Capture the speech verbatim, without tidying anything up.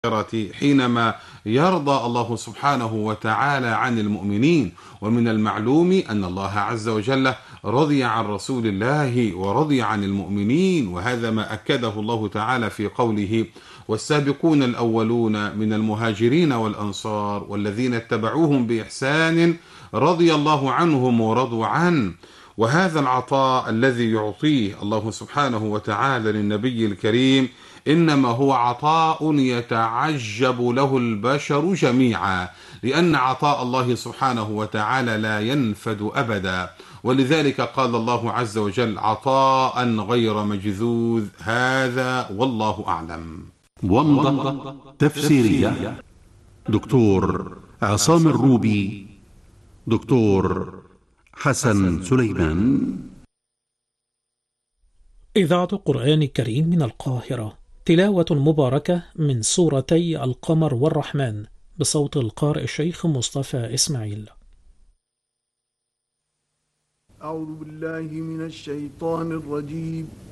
حينما يرضى الله سبحانه وتعالى عن المؤمنين. ومن المعلوم أن الله عز وجل رضي عن رسول الله ورضي عن المؤمنين، وهذا ما أكده الله تعالى في قوله: والسابقون الأولون من المهاجرين والأنصار والذين اتبعوهم بإحسان رضي الله عنهم ورضوا عنه. وهذا العطاء الذي يعطيه الله سبحانه وتعالى للنبي الكريم إنما هو عطاء يتعجب له البشر جميعا، لأن عطاء الله سبحانه وتعالى لا ينفد أبدا. ولذلك قال الله عز وجل: عطاء غير مجذوذ. هذا والله أعلم. ومضة تفسيرية دكتور عصام الروبي، دكتور حسن سليمان. إذاعة القرآن الكريم من القاهرة، تلاوة مباركة من سورتي القمر والرحمن بصوت القارئ الشيخ مصطفى إسماعيل. أعوذ بالله من الشيطان الرجيم.